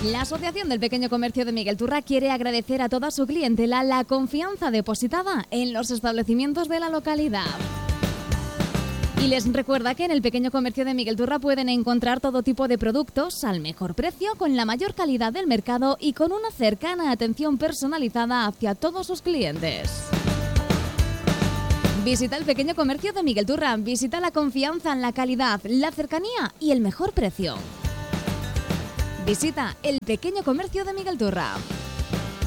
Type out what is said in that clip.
La Asociación del Pequeño Comercio de Miguel Turra quiere agradecer a toda su clientela la confianza depositada en los establecimientos de la localidad. Y les recuerda que en el Pequeño Comercio de Miguel Turra pueden encontrar todo tipo de productos al mejor precio, con la mayor calidad del mercado y con una cercana atención personalizada hacia todos sus clientes. Visita el Pequeño Comercio de Miguel Turra, visita la confianza en la calidad, la cercanía y el mejor precio. Visita el Pequeño Comercio de Miguel Turra.